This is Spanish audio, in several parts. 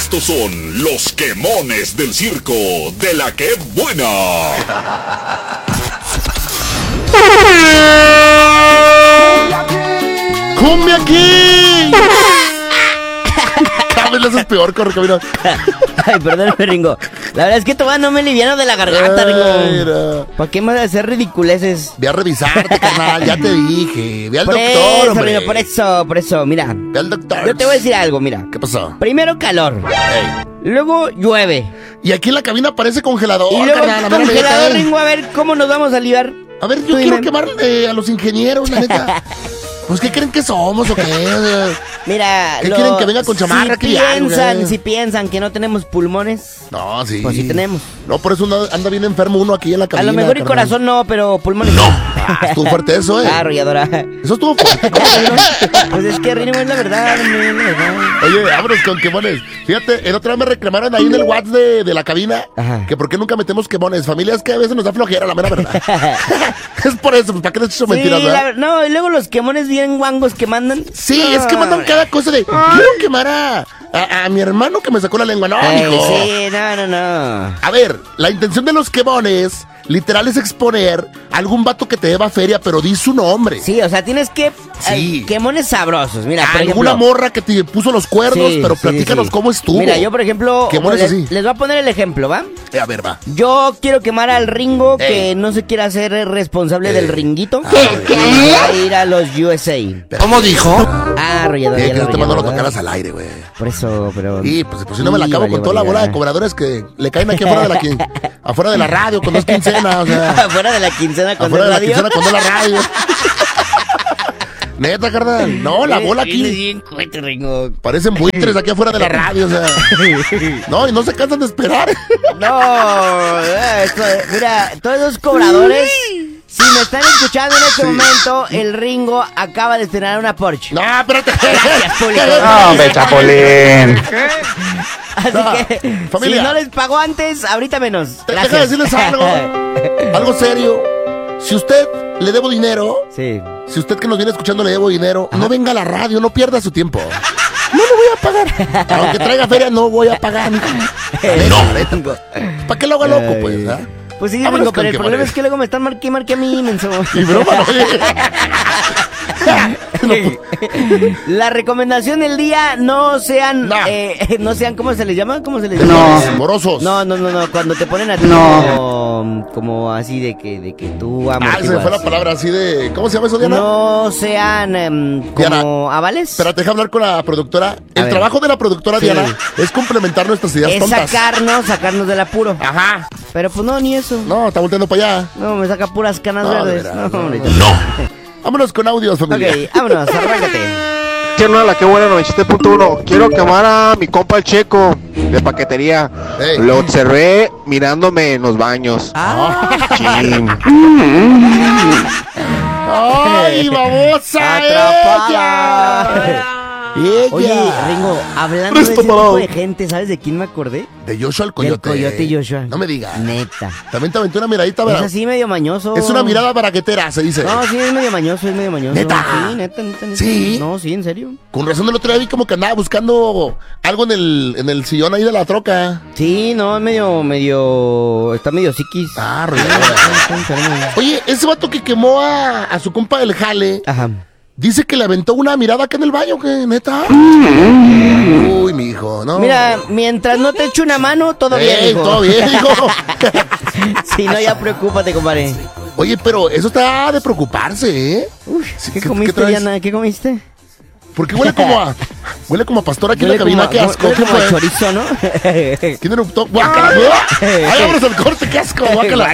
Estos son los quemones del circo de la que buena. ¡Cumbia aquí! Cada vez lo haces peor, Correcamino. Ay, perdóname, Ringo. La verdad es que todavía no me liviano de la garganta, Ringo. ¿Para qué me vas a hacer ridiculeces? Ve a revisarte, carnal, ya te dije. Ve al Por doctor, eso, hombre. Ringo, por eso, mira. Ve al doctor. Yo te voy a decir algo, mira. ¿Qué pasó? Primero calor. Ey. Luego llueve. Y aquí en la cabina parece congelador, Y luego carnal. A ver, congelador, Ringo, a ver cómo nos vamos a liar. A ver, Tú yo quiero dime. quemar a los ingenieros, la neta. Pues, ¿qué creen que somos o qué? Mira, ¿Qué quieren que venga con chamarra? Si piensan que no tenemos pulmones, No, sí. pues sí tenemos. No, por eso anda bien enfermo uno aquí en la cabina. A lo mejor y carnal. corazón no, pero pulmones no. Estuvo fuerte eso, Ah, arrolladora. Eso estuvo fuerte. ¿Cómo que no? Pues es que Ringo es la verdad, hombre, es la verdad. Oye, vámonos con quemones. Fíjate, el otro día me reclamaron ahí en el WhatsApp de la cabina. Ajá. Que por qué nunca metemos quemones. Familias que a veces nos da flojera, la mera verdad. Es por eso, pues, ¿para qué les echo mentiras, Sí, verdad? no, y luego los quemones bien guangos que mandan. Sí, es que mandan cada cosa de... Quiero quemar a mi hermano que me sacó la lengua. No, mijo. Sí, no. A ver, la intención de los quemones, literal, es exponer a algún vato que te deba feria, pero di su nombre. Sí, o sea, tienes que... Sí. Quemones sabrosos, mira, por Alguna ejemplo. morra que te puso los cuernos, Sí, pero sí, platícanos sí. cómo estuvo. Mira, yo por ejemplo, Quemones así. les voy a poner el ejemplo, ¿va? A ver, va. Yo quiero quemar al Ringo que Ey. no se quiera hacer responsable del Ringuito. ¿Qué? Va a ir a los USA. ¿Cómo dijo? Ah, arrollador. Que ya no te mando lo ¿verdad? tocaras al aire, güey. Por eso, pero... Y pues si no me la Sí, acabo vale, con toda la vale, bola de vale. cobradores que le caen aquí afuera de la radio con 2 quincenas, o sea, Afuera de la quincena con afuera el de la radio. quincena con 2 la radio. Neta, carnal. No, la bola Eres aquí. bien cohete, Ringo. Parecen buitres aquí afuera de la radio, o sea. No, y no se cansan de esperar. No, mira, todos los cobradores, si me están escuchando en este momento, el Ringo acaba de estrenar una Porsche. No, espérate. Gracias, público. No, hombre, Chapulín. Así No, que, familia. si no les pagó antes, ahorita menos. Deja de Gracias. decirles algo serio. Si usted le debo dinero, Sí. si usted que nos viene escuchando le debo dinero, no venga a la radio, no pierda su tiempo. No le voy a pagar. Aunque traiga feria, no voy a pagar. Ringo. ¿Para qué lo haga loco, pues? ¿Ah? Pues sí, Vámonos Ringo, pero con el problema quemones. es que luego me están marque a mí, menso. Y broma, ¿no? La recomendación del día, no sean, No. no sean, ¿cómo se les llama? ¿Cómo se les llama? No. Morosos. No, cuando te ponen a ti No. como así de que tú Ah, se me amortiguas. fue la palabra así de... ¿Cómo se llama eso, Diana? No sean Diana. como avales. Espérate, deja hablar con la productora. El ver. trabajo de la productora, Sí. Diana, es complementar nuestras ideas Es tontas. sacarnos del apuro. Ajá. Pero pues no, ni eso. No, está volteando para allá. No, me saca puras canas No, de verdes. veras, No, no. ahorita. Vámonos con audios, familia. Ok, vámonos, arráncate. Tierno, la que buena 97.1. Quiero quemar a mi compa el Checo de paquetería. Ey. Lo observé mirándome en los baños. Chin. ¡Ay, babosa! Atrapada. ¡Ella! Oye, Ringo, hablando de ese tipo de gente, ¿sabes de quién me acordé? De Joshua el Del Coyote. Coyote Joshua. No me digas. Neta. También te aventé una miradita, Es ¿verdad? así medio mañoso. Es una mirada baraquetera, se dice. No, sí, es medio mañoso, ¿Neta? Sí, neta. ¿Sí? No, sí, en serio. Con razón el otro día vi como que andaba buscando algo en el sillón ahí de la troca. Sí, no, es medio... Está medio psiquis. Ah, rollo. Está enfermo. Oye, ese vato que quemó a su compa del jale, Ajá. dice que le aventó una mirada acá en el baño, que neta. Uy, mi hijo, no. Mira, mientras no te eche una mano, todo bien, Ey, hijo. todo bien, hijo. Si no, ya preocúpate, compadre. Oye, pero eso está de preocuparse, ¿eh? Uf, Sí, ¿qué ¿qué comiste, traes? Diana? ¿Qué comiste? Porque huele como a pastor aquí en la cabina, qué asco. Huele ¿Qué como a fue? chorizo, ¿no? ¿Quién eruptó? ¡Guácala! ¡Ay, vámonos al corte! ¡Qué asco! ¡Guácala!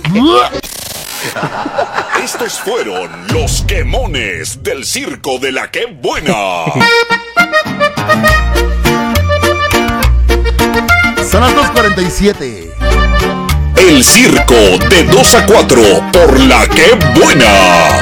Estos fueron los quemones del circo de la que buena. Son las 2:47. El circo de 2 a 4 por la que buena.